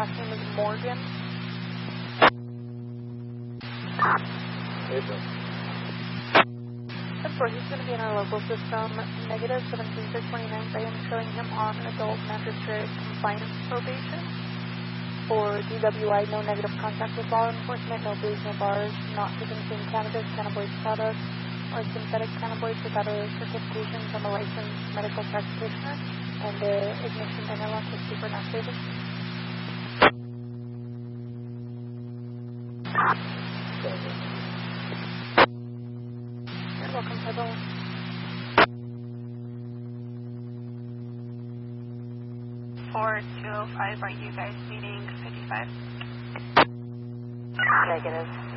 last name is Morgan. April. 10-4, he's going to be in our local system. Negative 17629. I am showing him on adult magistrate compliance probation. For DWI, no negative contact with law enforcement, no booze, no bars, not to consume cannabis, cannabinoid products, or synthetic cannabinoids without a certification from a licensed medical practitioner, and the ignition interlock is super not stable. You're welcome, Pebble. 4205, are you guys meeting 55? Negative.